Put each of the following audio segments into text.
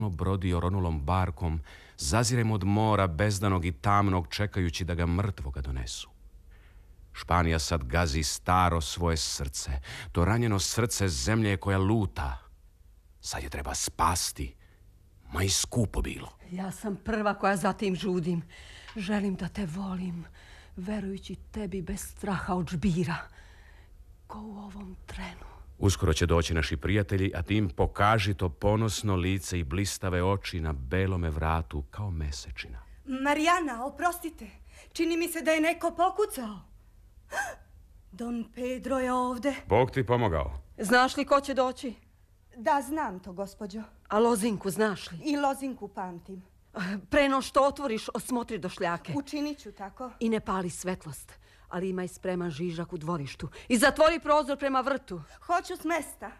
brodi oronulom barkom, zazirem od mora bezdanog i tamnog, čekajući da ga mrtvoga donesu. Španija sad gazi staro svoje srce, to ranjeno srce zemlje koja luta. Sad je treba spasti, ma i skupo bilo. Ja sam prva koja za tim žudim. Želim da te volim, verujući tebi bez straha od žbira, ko u ovom trenu. Uskoro će doći naši prijatelji, a ti im pokaži to ponosno lice i blistave oči na belome vratu kao mesečina. Marijana, oprostite, čini mi se da je neko pokucao. Don Pedro je ovde. Bog ti pomogao. Znaš li ko će doći? Da, znam to, gospođo. A Lozinku znaš li? I Lozinku pamtim. Pre no što otvoriš, osmotri došljake. Učinit ću tako. I ne pali svetlost, ali imaj spreman žižak u dvorištu. I zatvori prozor prema vrtu. Hoću s mesta.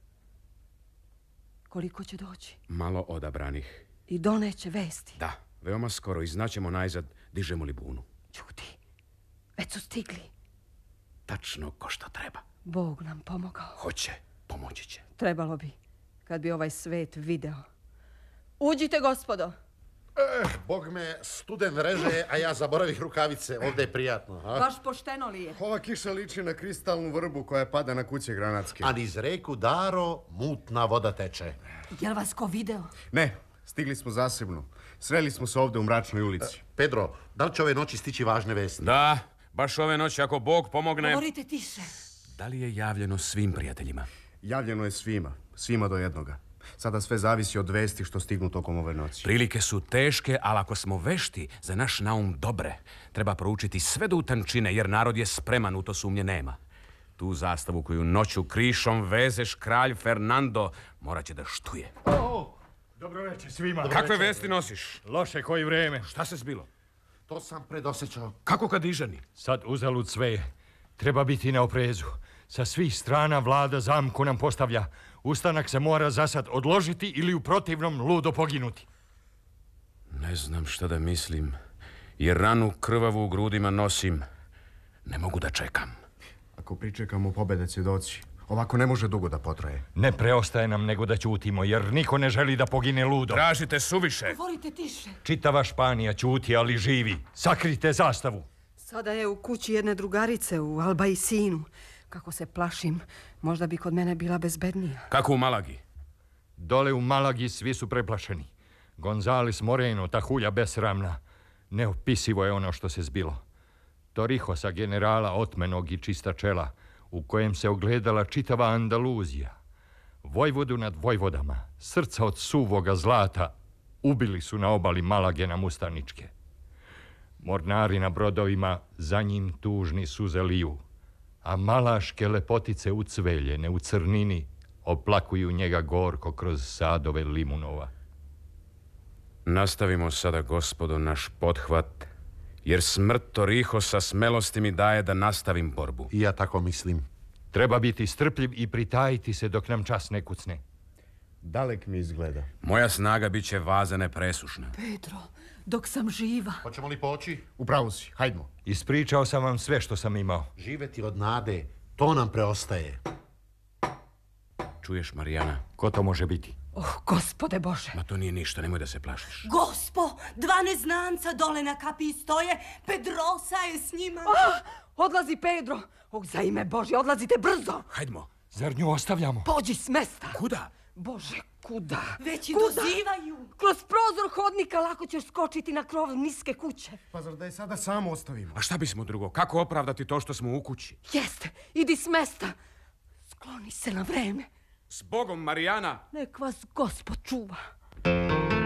Koliko će doći? Malo odabranih. I doneće vesti. Da, veoma skoro i znaćemo najzad dižemo li bunu. Ćuti, već su stigli. Tačno ko što treba. Bog nam pomogao. Hoće, pomoći će. Trebalo bi, kad bi ovaj svet video. Uđite, gospodo. Bog me studen reže, a ja zaboravih rukavice. Ovdje je prijatno. A? Baš pošteno li je? Ova kiša liči na kristalnu vrbu koja pada na kuće granatske. A niz reku Daro mutna voda teče. Jel vas ko video? Ne, stigli smo zasebno. Sreli smo se ovdje u mračnoj ulici. Pedro, da li će ove noći stići važne vesti? Da, baš ove noći ako Bog pomogne... Govorite tiše. Da li je javljeno svim prijateljima? Javljeno je svima do jednoga. Sada sve zavisi od vesti što stignu tokom ove noći. Prilike su teške, ali ako smo vešti, za naš naum dobre. Treba proučiti sve do utančine, jer narod je spreman, u to sumnje nema. Tu zastavu koju noću krišom vezeš kralj Fernando morat će da štuje. Dobro večer svima. Kakve vesti nosiš? Loše koji vreme. Šta se zbilo? To sam predosjećao. Kako kad dižani? Sad uzalud sve. Treba biti na oprezu. Sa svih strana vlada zamku nam postavlja. Ustanak se mora zasad odložiti ili u protivnom ludo poginuti. Ne znam šta da mislim, jer ranu krvavu u grudima nosim. Ne mogu da čekam. Ako pričekamo, pobeda će doći. Ovako ne može dugo da potraje. Ne preostaje nam nego da ćutimo, jer niko ne želi da pogine ludo. Tražite suviše. Govorite tiše. Čitava Španija ćuti, ali živi. Sakrite zastavu. Sada je u kući jedne drugarice u Albaicinu. Kako se plašim, možda bi kod mene bila bezbednija. Kako u Malagi? Dole u Malagi svi su preplašeni. Gonzales Moreno, ta hulja besramna. Neopisivo je ono što se zbilo. Torihosa generala otmenog i čista čela, u kojem se ogledala čitava Andaluzija. Vojvodu nad vojvodama, srca od suvoga zlata, ubili su na obali Malage na Mustaničke. Mornari na brodovima za njim tužni suze liju, a malaške lepotice u cvelje, u crnini, oplakuju njega gorko kroz sadove limunova. Nastavimo sada, gospodo, naš pothvat, jer smrt Torihosa smelosti mi daje da nastavim borbu. I ja tako mislim. Treba biti strpljiv i pritajiti se dok nam čas ne kucne. Dalek mi izgleda. Moja snaga bit će vazana presušna. Pedro, dok sam živa. Hoćemo li poći? Upravo si, hajdmo. Ispričao sam vam sve što sam imao. Živeti od nade, to nam preostaje. Čuješ, Marijana? Ko to može biti? Oh, gospode Bože. Ma to nije ništa, nemoj da se plašiš. Gospo, 2 neznanca dole na kapiji stoje. Pedrosa je s njima. Odlazi Pedro. Za ime Bože, odlazite brzo. Hajdmo. Zar nju ostavljamo? Pođi s mesta. Kuda? Bože, kuda? Već i dozivaju. Kroz prozor hodnika lako ćeš skočiti na krov niske kuće. Pa zar da je sada samo ostavimo? A šta bismo drugo? Kako opravdati to što smo u kući? Jeste, idi s mesta. Skloni se na vreme. S Bogom, Marijana! Nek vas Gospod čuva.